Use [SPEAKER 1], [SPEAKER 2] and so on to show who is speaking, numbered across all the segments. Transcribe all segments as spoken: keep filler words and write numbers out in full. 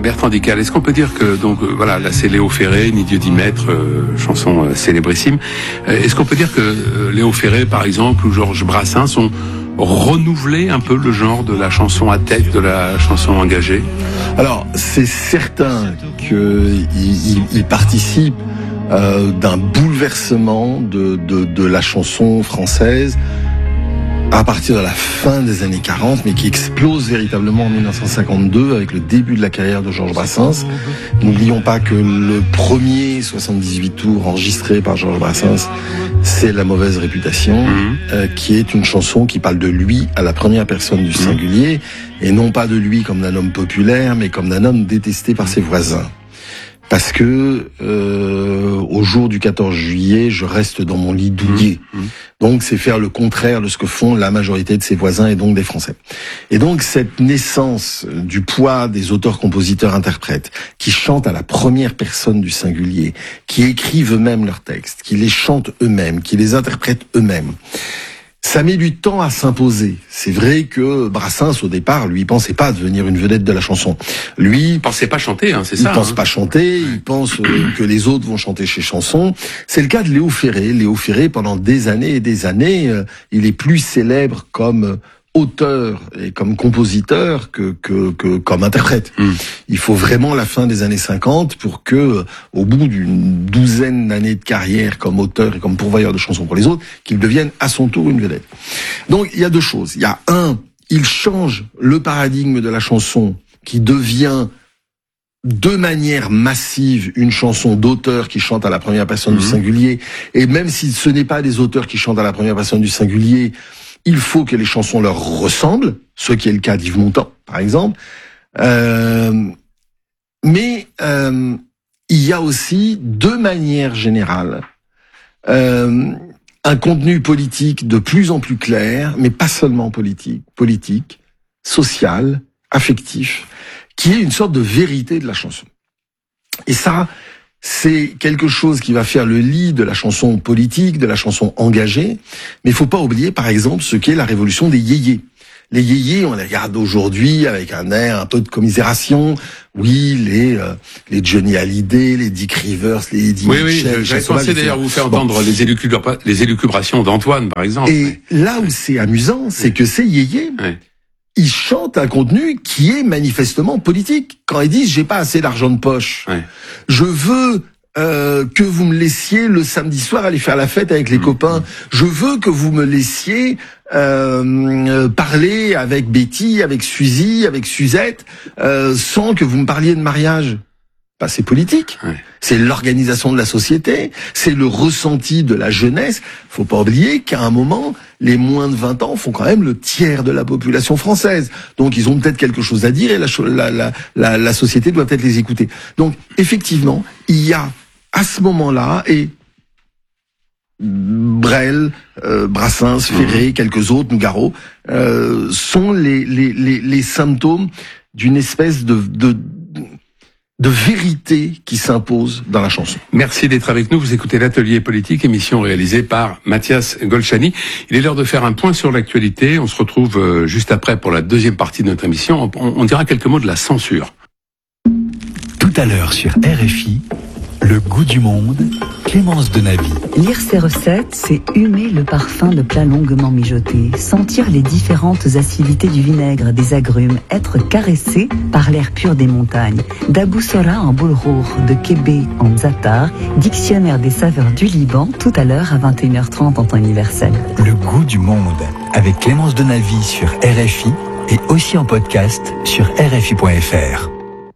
[SPEAKER 1] Bertrand Dical, est-ce qu'on peut dire que, donc, euh, voilà, là c'est Léo Ferré, Ni Dieu dit maître, euh, chanson euh, célébrissime. Euh, est-ce qu'on peut dire que euh, Léo Ferré, par exemple, ou Georges Brassens ont renouvelé un peu le genre de la chanson à tête, de la chanson engagée?
[SPEAKER 2] Alors, c'est certain qu'il il, il participe euh, d'un bouleversement de, de, de la chanson française à partir de la fin des années quarante, mais qui explose véritablement en dix-neuf cent cinquante-deux avec le début de la carrière de Georges Brassens. N'oublions pas que le premier soixante-dix-huit tours enregistré par Georges Brassens, c'est La mauvaise réputation, mmh. euh, qui est une chanson qui parle de lui à la première personne du singulier, et non pas de lui comme d'un homme populaire, mais comme d'un homme détesté par ses voisins. Parce que euh, au jour du quatorze juillet, je reste dans mon lit douillet. Mmh. Donc c'est faire le contraire de ce que font la majorité de ses voisins et donc des Français. Et donc cette naissance du poids des auteurs, compositeurs, interprètes, qui chantent à la première personne du singulier, qui écrivent eux-mêmes leurs textes, qui les chantent eux-mêmes, qui les interprètent eux-mêmes, ça met du temps à s'imposer. C'est vrai que Brassens, au départ, lui, il pensait pas devenir une vedette de la chanson. Lui,
[SPEAKER 1] il pensait pas chanter, hein, c'est ça.
[SPEAKER 2] Il pense
[SPEAKER 1] hein.
[SPEAKER 2] pas chanter, il pense euh, que les autres vont chanter ses chansons. C'est le cas de Léo Ferré. Léo Ferré, pendant des années et des années, euh, il est plus célèbre comme euh, auteur et comme compositeur que que, que comme interprète. Mm. Il faut vraiment la fin des années cinquante pour que, au bout d'une douzaine d'années de carrière comme auteur et comme pourvoyeur de chansons pour les autres, qu'il devienne à son tour une vedette. Donc il y a deux choses. Il y a un, il change le paradigme de la chanson qui devient de manière massive une chanson d'auteur qui chante à la première personne mmh. du singulier. Et même si ce n'est pas des auteurs qui chantent à la première personne du singulier, il faut que les chansons leur ressemblent, ce qui est le cas d'Yves Montand, par exemple. Euh, mais euh, il y a aussi, de manière générale, euh, un contenu politique de plus en plus clair, mais pas seulement politique, politique, social, affectif, qui est une sorte de vérité de la chanson. Et ça, c'est quelque chose qui va faire le lit de la chanson politique, de la chanson engagée. Mais il faut pas oublier, par exemple, ce qu'est la révolution des yéyés. Les yéyés, on les regarde aujourd'hui avec un air un peu de commisération. Oui, les euh, les Johnny Hallyday, les Dick Rivers, les Eddie
[SPEAKER 1] oui,
[SPEAKER 2] Mitchell.
[SPEAKER 1] Oui, j'avais pensé d'ailleurs vous faire entendre bon. les, élucubra- les élucubrations d'Antoine, par exemple.
[SPEAKER 2] Et oui. là où c'est amusant, c'est oui. que ces yéyés, oui. ils chantent un contenu qui est manifestement politique. Quand ils disent « j'ai pas assez d'argent de poche oui. », je veux euh, que vous me laissiez le samedi soir aller faire la fête avec les mmh. copains, je veux que vous me laissiez euh, parler avec Betty, avec Suzy, avec Suzette, euh, sans que vous me parliez de mariage. Bah, c'est politique, oui. c'est l'organisation de la société, c'est le ressenti de la jeunesse. Faut pas oublier qu'à un moment, les moins de vingt ans font quand même le tiers de la population française. Donc ils ont peut-être quelque chose à dire et la, la, la, la, la société doit peut-être les écouter. Donc effectivement, il y a à ce moment-là, et Brel, euh, Brassens, Ferré, mmh. quelques autres, Nougaro, euh, sont les, les, les, les symptômes d'une espèce de... de de vérité qui s'impose dans la chanson.
[SPEAKER 1] Merci d'être avec nous. Vous écoutez l'Atelier Politique, émission réalisée par Mathias Golchani. Il est l'heure de faire un point sur l'actualité. On se retrouve juste après pour la deuxième partie de notre émission. On, on dira quelques mots de la censure.
[SPEAKER 3] Tout à l'heure sur R F I, le goût du monde, Clémence Denavy.
[SPEAKER 4] Lire ces recettes, c'est humer le parfum de plats longuement mijotés, sentir les différentes acidités du vinaigre, des agrumes, être caressé par l'air pur des montagnes. Daboussora en boulrour, de Kébé en zatar, dictionnaire des saveurs du Liban, tout à l'heure à vingt et une heures trente en temps universel.
[SPEAKER 3] Le goût du monde, avec Clémence Denavy sur R F I et aussi en podcast sur R F I point F R.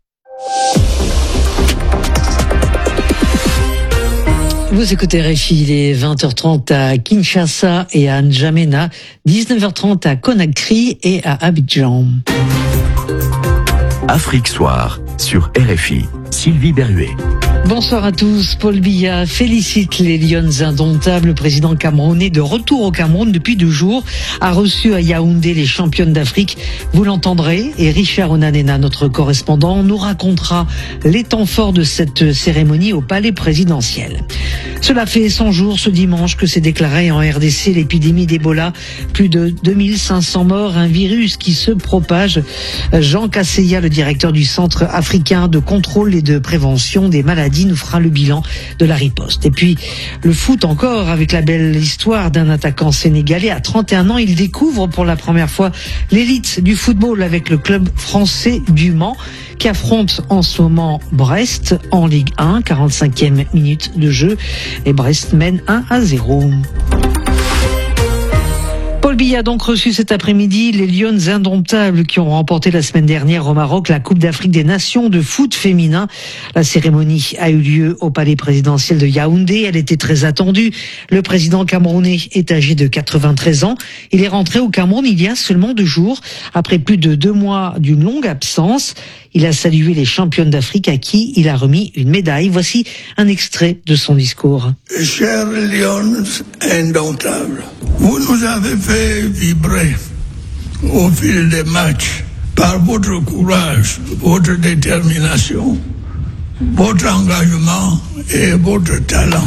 [SPEAKER 5] Vous écoutez R F I, il est vingt heures trente à Kinshasa et à N'Djamena, dix-neuf heures trente à Conakry et à Abidjan.
[SPEAKER 6] Afrique Soir sur R F I, Sylvie Berruet.
[SPEAKER 5] Bonsoir à tous. Paul Biya félicite les Lions indomptables. Le président camerounais de retour au Cameroun depuis deux jours a reçu à Yaoundé les championnes d'Afrique. Vous l'entendrez et Richard Onanena, notre correspondant, nous racontera les temps forts de cette cérémonie au palais présidentiel. Cela fait cent jours ce dimanche que s'est déclaré en R D C l'épidémie d'Ebola. Plus de deux mille cinq cents morts, un virus qui se propage. Jean Kasseya, le directeur du Centre africain de contrôle et de prévention des maladies, nous fera le bilan de la riposte. Et puis, le foot encore, avec la belle histoire d'un attaquant sénégalais. À trente et un ans, il découvre pour la première fois l'élite du football avec le club français du Mans, qui affronte en ce moment Brest en Ligue un, quarante-cinquième minute de jeu, et Brest mène un à zéro. Paul Biya a donc reçu cet après-midi les Lions indomptables qui ont remporté la semaine dernière au Maroc la Coupe d'Afrique des Nations de foot féminin. La cérémonie a eu lieu au palais présidentiel de Yaoundé. Elle était très attendue. Le président camerounais est âgé de quatre-vingt-treize ans. Il est rentré au Cameroun il y a seulement deux jours, après plus de deux mois d'une longue absence. Il a salué les championnes d'Afrique à qui il a remis une médaille. Voici un extrait de son discours.
[SPEAKER 6] Chers Lions indomptables, vous nous avez fait vibrer au fil des matchs par votre courage, votre détermination, votre engagement et votre talent.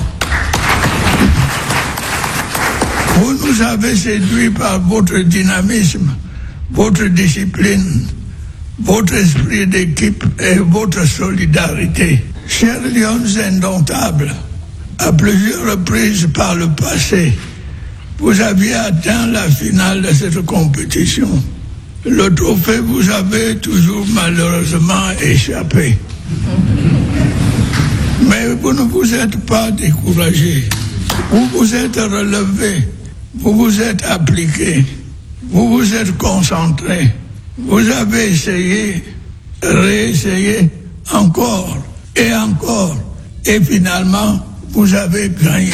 [SPEAKER 6] Vous nous avez séduits par votre dynamisme, votre discipline, votre esprit d'équipe et votre solidarité. Chers Lions indomptables, à plusieurs reprises par le passé, vous aviez atteint la finale de cette compétition. Le trophée vous avait toujours malheureusement échappé. Mais vous ne vous êtes pas découragés. Vous vous êtes relevés. Vous vous êtes appliqués. Vous vous êtes concentrés. Vous avez essayé, réessayé, encore et encore. Et finalement, vous avez gagné.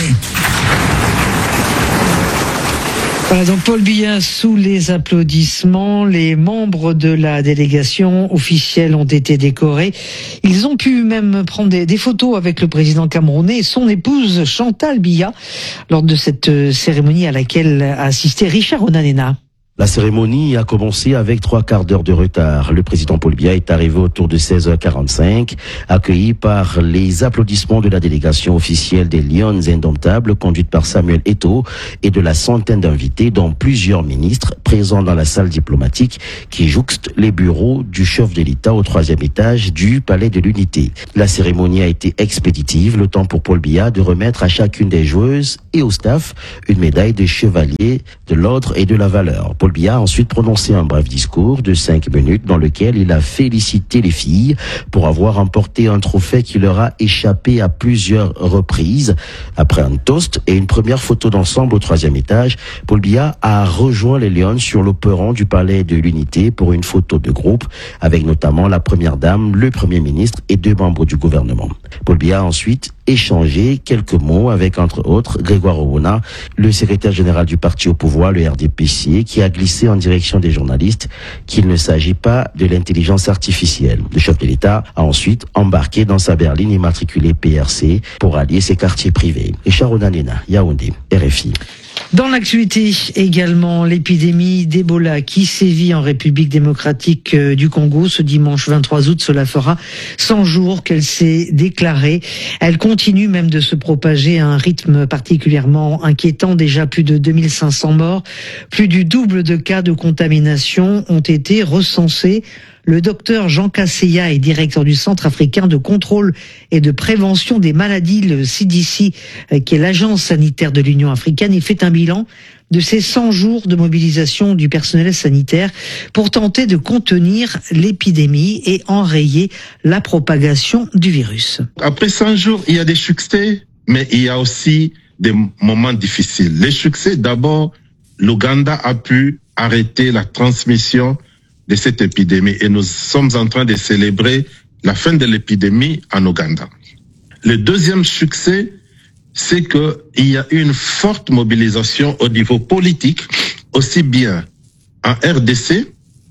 [SPEAKER 5] Voilà donc Paul Biya sous les applaudissements. Les membres de la délégation officielle ont été décorés. Ils ont pu même prendre des, des photos avec le président camerounais et son épouse Chantal Biya lors de cette cérémonie à laquelle a assisté Richard Onanena.
[SPEAKER 7] La cérémonie a commencé avec trois quarts d'heure de retard. Le président Paul Biya est arrivé autour de seize heures quarante-cinq, accueilli par les applaudissements de la délégation officielle des Lions indomptables, conduite par Samuel Eto'o, et de la centaine d'invités, dont plusieurs ministres, présents dans la salle diplomatique qui jouxte les bureaux du chef de l'État au troisième étage du Palais de l'Unité. La cérémonie a été expéditive, le temps pour Paul Biya de remettre à chacune des joueuses et au staff une médaille de chevalier de l'ordre et de la valeur. Paul Biya a ensuite prononcé un bref discours de cinq minutes dans lequel il a félicité les filles pour avoir remporté un trophée qui leur a échappé à plusieurs reprises. Après un toast et une première photo d'ensemble au troisième étage, Paul Biya a rejoint les Lions sur le perron du Palais de l'Unité pour une photo de groupe avec notamment la première dame, le premier ministre et deux membres du gouvernement. Paul Biya a ensuite échangé quelques mots avec, entre autres, Grégoire Owona, le secrétaire général du parti au pouvoir, le R D P C, qui a glissé en direction des journalistes qu'il ne s'agit pas de l'intelligence artificielle. Le chef de l'État a ensuite embarqué dans sa berline immatriculée P R C pour allier ses quartiers privés. Richard Onanena, Yaoundé, R F I.
[SPEAKER 5] Dans l'actualité également, l'épidémie d'Ebola qui sévit en République démocratique du Congo. Ce dimanche vingt-trois août, cela fera cent jours qu'elle s'est déclarée. Elle continue même de se propager à un rythme particulièrement inquiétant. Déjà plus de deux mille cinq cents morts, plus du double de cas de contamination ont été recensés. Le docteur Jean Kasseya est directeur du Centre africain de contrôle et de prévention des maladies, le C D C, qui est l'agence sanitaire de l'Union africaine. Il fait un bilan de ces cent jours de mobilisation du personnel sanitaire pour tenter de contenir l'épidémie et enrayer la propagation du virus.
[SPEAKER 8] Après cent jours, il y a des succès, mais il y a aussi des moments difficiles. Les succès, d'abord, l'Ouganda a pu arrêter la transmission de cette épidémie et nous sommes en train de célébrer la fin de l'épidémie en Ouganda. Le deuxième succès, c'est qu'il y a une forte mobilisation au niveau politique, aussi bien en R D C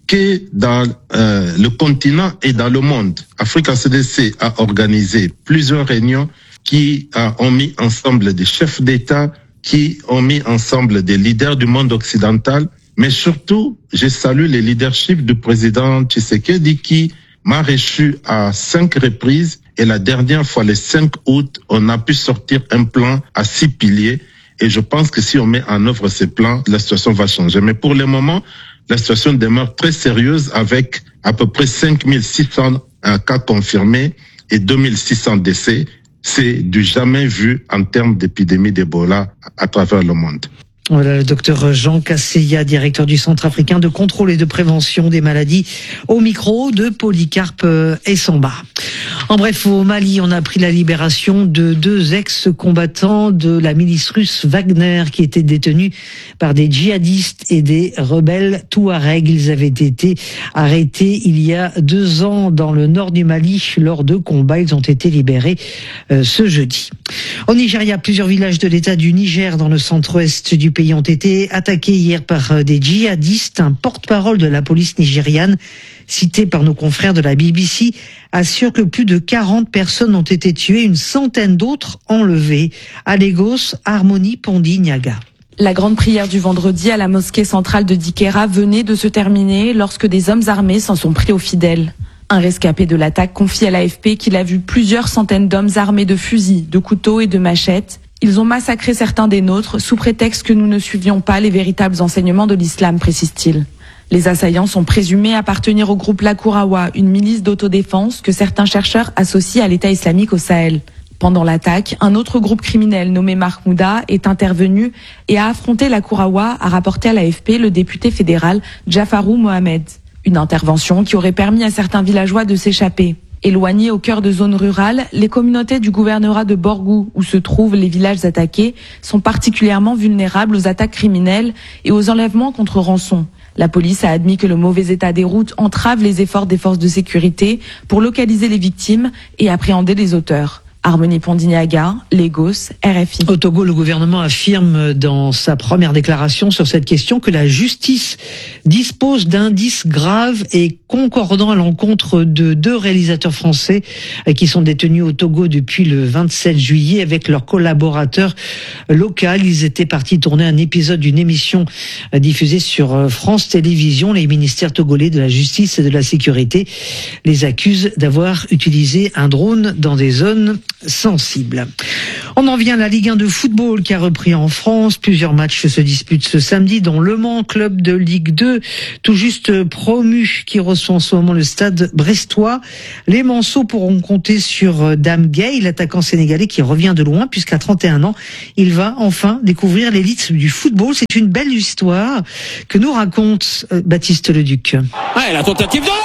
[SPEAKER 8] que dans euh, le continent et dans le monde. Africa C D C a organisé plusieurs réunions qui euh, ont mis ensemble des chefs d'État, qui ont mis ensemble des leaders du monde occidental, mais surtout, je salue le leadership du président Tshisekedi qui m'a reçu à cinq reprises et la dernière fois, le cinq août, on a pu sortir un plan à six piliers et je pense que si on met en œuvre ces plans, la situation va changer. Mais pour le moment, la situation demeure très sérieuse avec à peu près cinq mille six cents cas confirmés et deux mille six cents décès. C'est du jamais vu en termes d'épidémie d'Ebola à travers le monde.
[SPEAKER 5] Voilà le docteur Jean Casseya, directeur du Centre africain de contrôle et de prévention des maladies, au micro de Polycarpe Essamba. En bref, au Mali, on a appris la libération de deux ex-combattants de la milice russe Wagner qui étaient détenus par des djihadistes et des rebelles touaregs. Ils avaient été arrêtés il y a deux ans dans le nord du Mali lors de combats. Ils ont été libérés euh, ce jeudi. Au Nigeria, plusieurs villages de l'État du Niger dans le centre-ouest du pays ont été attaqués hier par des djihadistes. Un porte-parole de la police nigériane, cité par nos confrères de la B B C, assure que plus de quarante personnes ont été tuées, une centaine d'autres enlevées. À Lagos, Harmonie Pondi-Niaga.
[SPEAKER 9] La grande prière du vendredi à la mosquée centrale de Dikera venait de se terminer lorsque des hommes armés s'en sont pris aux fidèles. Un rescapé de l'attaque confie à l'A F P qu'il a vu plusieurs centaines d'hommes armés de fusils, de couteaux et de machettes. Ils ont massacré certains des nôtres sous prétexte que nous ne suivions pas les véritables enseignements de l'islam, précise-t-il. Les assaillants sont présumés appartenir au groupe Lakurawa, une milice d'autodéfense que certains chercheurs associent à l'État islamique au Sahel. Pendant l'attaque, un autre groupe criminel nommé Mahmouda est intervenu et a affronté Lakurawa, a rapporté à l'A F P le député fédéral Jafarou Mohamed. Une intervention qui aurait permis à certains villageois de s'échapper. Éloignés au cœur de zones rurales, les communautés du gouvernorat de Borgou, où se trouvent les villages attaqués, sont particulièrement vulnérables aux attaques criminelles et aux enlèvements contre rançon. La police a admis que le mauvais état des routes entrave les efforts des forces de sécurité pour localiser les victimes et appréhender les auteurs. Harmonie Pondi-Niaga, Lagos, R F I.
[SPEAKER 5] Au Togo, le gouvernement affirme dans sa première déclaration sur cette question que la justice dispose d'indices graves et concordants à l'encontre de deux réalisateurs français qui sont détenus au Togo depuis le vingt-sept juillet avec leurs collaborateurs locaux. Ils étaient partis tourner un épisode d'une émission diffusée sur France Télévisions. Les ministères togolais de la justice et de la sécurité les accusent d'avoir utilisé un drone dans des zones sensible. On en vient à la Ligue un de football qui a repris en France. Plusieurs matchs se disputent ce samedi, dont Le Mans, club de Ligue deux, tout juste promu, qui reçoit en ce moment le stade brestois. Les Manceaux pourront compter sur Dame Gueye, l'attaquant sénégalais qui revient de loin, puisqu'à trente et un ans, il va enfin découvrir l'élite du football. C'est une belle histoire que nous raconte Baptiste Leduc.
[SPEAKER 10] Ouais, la tentative de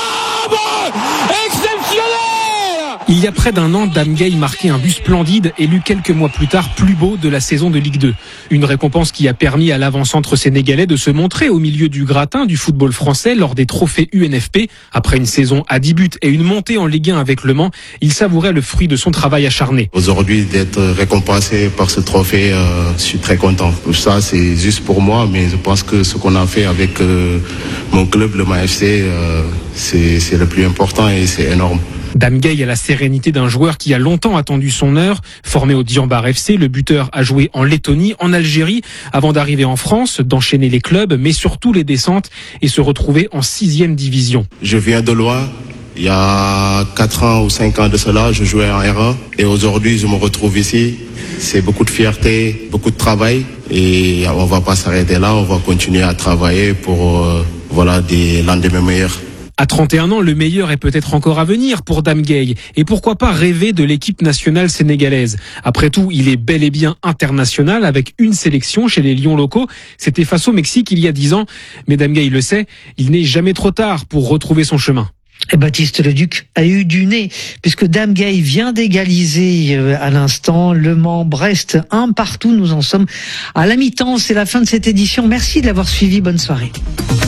[SPEAKER 11] Il y a près d'un an, Dame Gueye marquait un but splendide, élu quelques mois plus tard plus beau de la saison de Ligue deux. Une récompense qui a permis à l'avant-centre sénégalais de se montrer au milieu du gratin du football français lors des trophées U N F P. Après une saison à dix buts et une montée en Ligue un avec Le Mans, il savourait le fruit de son travail acharné.
[SPEAKER 12] Aujourd'hui, d'être récompensé par ce trophée, euh, je suis très content. Ça, c'est juste pour moi, mais je pense que ce qu'on a fait avec euh, mon club, le M A F C, euh, c'est, c'est le plus important et c'est énorme.
[SPEAKER 11] Dame Gueye a la sérénité d'un joueur qui a longtemps attendu son heure. Formé au Diambar F C, le buteur a joué en Lettonie, en Algérie, avant d'arriver en France, d'enchaîner les clubs, mais surtout les descentes, et se retrouver en sixième division.
[SPEAKER 12] Je viens de loin. Il y a quatre ans ou cinq ans de cela, je jouais en R un. Et aujourd'hui, je me retrouve ici. C'est beaucoup de fierté, beaucoup de travail. Et on va pas s'arrêter là, on va continuer à travailler pour euh, voilà, des lendemains meilleurs.
[SPEAKER 11] À trente et un ans, le meilleur est peut-être encore à venir pour Dame Gueye. Et pourquoi pas rêver de l'équipe nationale sénégalaise. Après tout, il est bel et bien international avec une sélection chez les Lions locaux. C'était face au Mexique il y a dix ans. Mais Dame Gueye le sait, il n'est jamais trop tard pour retrouver son chemin.
[SPEAKER 5] Et Baptiste Leduc a eu du nez, puisque Dame Gueye vient d'égaliser à l'instant Le Mans, Brest, un partout. Nous en sommes à la mi-temps. C'est la fin de cette édition. Merci de l'avoir suivi. Bonne soirée.